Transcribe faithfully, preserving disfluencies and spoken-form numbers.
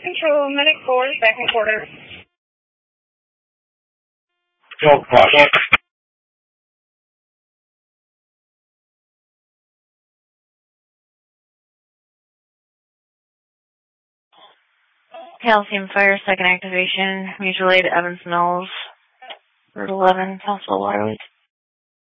Control, medic four, second quarter. Go, cross. Calcium fire, second activation. Mutual aid, Evans Knowles. Route eleven, possible water leak.